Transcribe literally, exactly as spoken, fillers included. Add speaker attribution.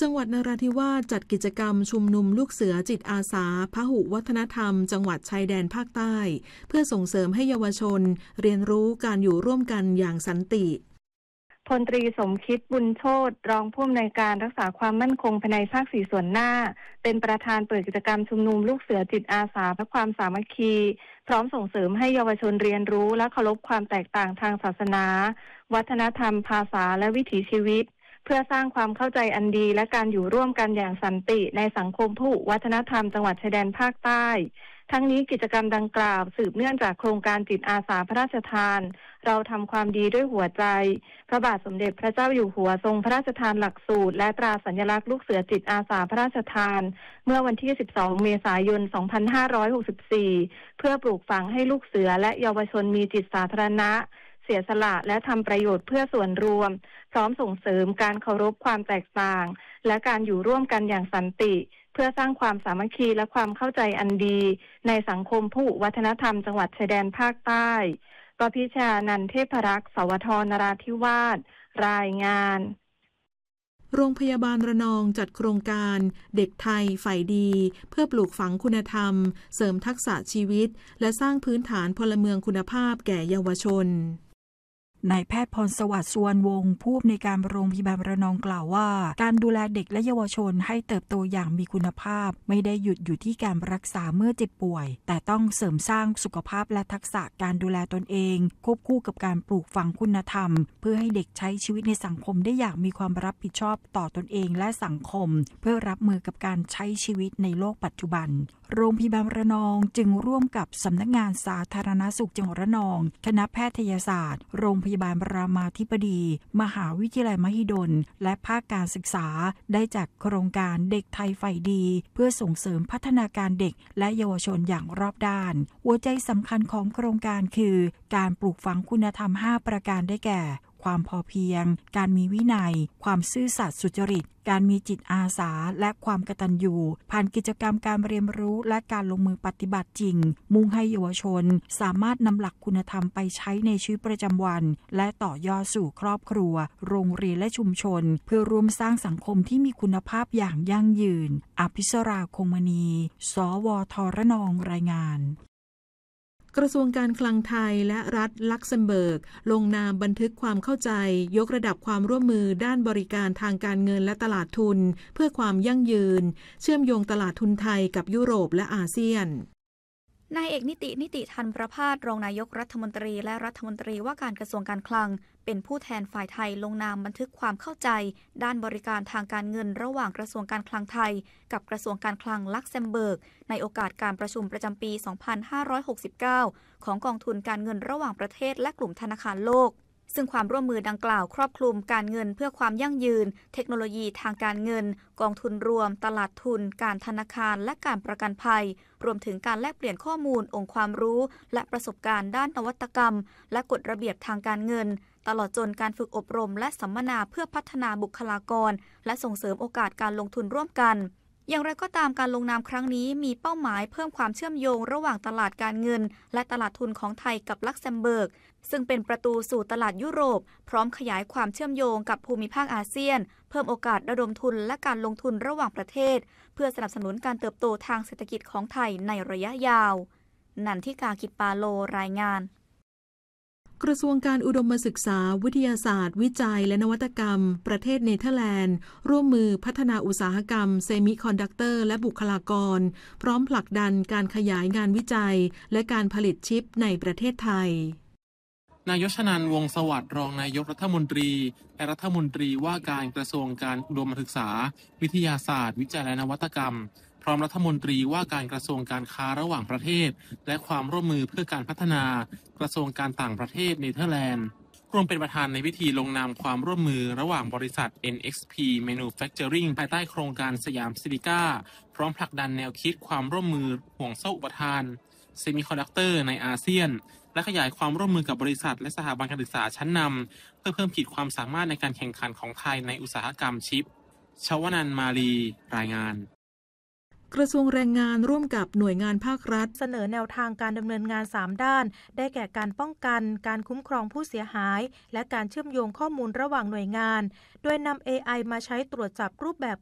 Speaker 1: จังหวัดนราธิวาสจัดกิจกรรมชุมนุมลูกเสือจิตอาสาพหุวัฒนธรรมจังหวัดชายแดนภาคใต้เพื่อส่งเสริมให้เยาวชนเรียนรู้การอยู่ร่วมกันอย่างสันติ
Speaker 2: พลตรีสมคิดบุญโชติรองผู้อำนวยการรักษาความมั่นคงภายในภาคสี่ส่วนหน้าเป็นประธานเปิดกิจกรรมชุมนุมลูกเสือจิตอาสาเพื่อความสามัคคีพร้อมส่งเสริมให้เยาวชนเรียนรู้และเคารพความแตกต่างทางศาสนาวัฒนธรรมภาษาและวิถีชีวิตเพื่อสร้างความเข้าใจอันดีและการอยู่ร่วมกันอย่างสันติในสังคมพหุวัฒนธรรมจังหวัดชายแดนภาคใต้ทั้งนี้กิจกรรมดังกล่าวสืบเนื่องจากโครงการจิตอาสาพระราชทานเราทำความดีด้วยหัวใจพระบาทสมเด็จพระเจ้าอยู่หัวทรงพระราชทานหลักสูตรและตราสัญลักษณ์ลูกเสือจิตอาสาพระราชทานเมื่อวันที่สิบสองเมษายนสองพันห้าร้อยหกสิบสี่เพื่อปลูกฝังให้ลูกเสือและเยาวชนมีจิตสาธารณะเสียสละและทำประโยชน์เพื่อส่วนรวมพร้อมส่งเสริมการเคารพความแตกต่างและการอยู่ร่วมกันอย่างสันติเพื่อสร้างความสามัคคีและความเข้าใจอันดีในสังคมพหุวัฒนธรรมจังหวัดชายแดนภาคใต้กพิชานันท์เทพรักษ์สวทนราธิวาสรายงาน
Speaker 1: โรงพยาบาลระนองจัดโครงการเด็กไทยฝ่ายดีเพื่อปลูกฝังคุณธรรมเสริมทักษะชีวิตและสร้างพื้นฐานพลเมืองคุณภาพแก่เยาวชน
Speaker 3: นายแพทย์พรสวัสดิ์สุวรรณวงศ์ผู้อำนวยการโรงพยาบาลระนองกล่าวว่าการดูแลเด็กและเยาวชนให้เติบโตอย่างมีคุณภาพไม่ได้หยุดอยู่ที่การรักษาเมื่อเจ็บป่วยแต่ต้องเสริมสร้างสุขภาพและทักษะการดูแลตนเองควบคู่กับการปลูกฝังคุณธรรมเพื่อให้เด็กใช้ชีวิตในสังคมได้อย่างมีความรับผิดชอบต่อตนเองและสังคมเพื่อรับมือกับการใช้ชีวิตในโลกปัจจุบันโรงพยาบาลระนองจึงร่วมกับสำนักงานสาธารณสุขจังหวัดระนองคณะแพทยศาสตร์โรงพยาบาลรามาธิบดีมหาวิทยาลัยมหิดลและภาคการศึกษาได้จัดโครงการเด็กไทยฝ่ายดีเพื่อส่งเสริมพัฒนาการเด็กและเยาวชนอย่างรอบด้านหัวใจสำคัญของโครงการคือการปลูกฝังคุณธรรมห้าประการได้แก่ความพอเพียงการมีวินัยความซื่อสัตย์สุจริตการมีจิตอาสาและความกตัญญูผ่านกิจกรรมการเรียนรู้และการลงมือปฏิบัติจริงมุ่งให้เยาวชนสามารถนำหลักคุณธรรมไปใช้ในชีวิตประจำวันและต่อยอดสู่ครอบครัวโรงเรียนและชุมชนเพื่อร่วมสร้างสังคมที่มีคุณภาพอย่างยั่งยืนอภิสราคงมณีสวทระนองรายงาน
Speaker 1: กระทรวงการคลังไทยและรัฐลักเซมเบิร์กลงนามบันทึกความเข้าใจยกระดับความร่วมมือด้านบริการทางการเงินและตลาดทุนเพื่อความยั่งยืนเชื่อมโยงตลาดทุนไทยกับยุโรปและอาเซียน
Speaker 4: นายเอกนิตินิติธันประภาสรองนายกรัฐมนตรีและรัฐมนตรีว่าการกระทรวงการคลังเป็นผู้แทนฝ่ายไทยลงนามบันทึกความเข้าใจด้านบริการทางการเงินระหว่างกระทรวงการคลังไทยกับกระทรวงการคลังลักเซมเบิร์กในโอกาสการประชุมประจำปี สองพันห้าร้อยหกสิบเก้า ของกองทุนการเงินระหว่างประเทศและกลุ่มธนาคารโลกซึ่งความร่วมมือดังกล่าวครอบคลุมการเงินเพื่อความยั่งยืนเทคโนโลยีทางการเงินกองทุนรวมตลาดทุนการธนาคารและการประกันภัยรวมถึงการแลกเปลี่ยนข้อมูลองค์ความรู้และประสบการณ์ด้านนวัตกรรมและกฎระเบียบทางการเงินตลอดจนการฝึกอบรมและสัมมนาเพื่อพัฒนาบุคลากรและส่งเสริมโอกาสการลงทุนร่วมกันอย่างไรก็ตามการลงนามครั้งนี้มีเป้าหมายเพิ่มความเชื่อมโยงระหว่างตลาดการเงินและตลาดทุนของไทยกับลักเซมเบิร์กซึ่งเป็นประตูสู่ตลาดยุโรปพร้อมขยายความเชื่อมโยงกับภูมิภาคอาเซียนเพิ่มโอกาสระดมทุนและการลงทุนระหว่างประเทศเพื่อสนับสนุนการเติบโตทางเศรษฐกิจของไทยในระยะยาวนันทิกากิจปาโลรายงาน
Speaker 1: กระทรวงการอุดมศึกษาวิทยาศาสตร์วิจัยและนวัตกรรมประเทศเนเธอร์แลนด์ร่วมมือพัฒนาอุตสาหกรรมเซมิคอนดักเตอร์และบุคลากรพร้อมผลักดันการขยายงานวิจัยและการผลิตชิปในประเทศไทย
Speaker 5: นายชนันท์วงศ์สวัสดิ์รองนายกรัฐมนตรีและรัฐมนตรีว่าการกระทรวงการอุดมศึกษาวิทยาศาสตร์วิจัยและนวัตกรรมพร้อมรัฐมนตรีว่าการกระทรวงการค้าระหว่างประเทศและความร่วมมือเพื่อการพัฒนากระทรวงการต่างประเทศเนเธอร์แลนด์ร่วมเป็นประธานในพิธีลงนามความร่วมมือระหว่างบริษัท เอ็น เอ็กซ์ พี Manufacturing ภายใต้โครงการสยามซิลิก้าพร้อมผลักดันแนวคิดความร่วมมือห่วงโซ่อุปทานเซมิคอนดักเตอร์ในอาเซียนและขยายความร่วมมือกับบริษัทและสถาบันการศึกษาชั้นนำเพื่อเพิ่มขีดความสามารถในการแข่งขันของไทยในอุตสาหกรรมชิปชวนันท์มาลีรายงาน
Speaker 1: กระทรวงแรงงานร่วมกับหน่วยงานภาครัฐ
Speaker 6: เสนอแนวทางการดำเนินงานสามด้านได้แก่การป้องกันการคุ้มครองผู้เสียหายและการเชื่อมโยงข้อมูลระหว่างหน่วยงานโดยนำ เอ ไอ มาใช้ตรวจจับรูปแบบ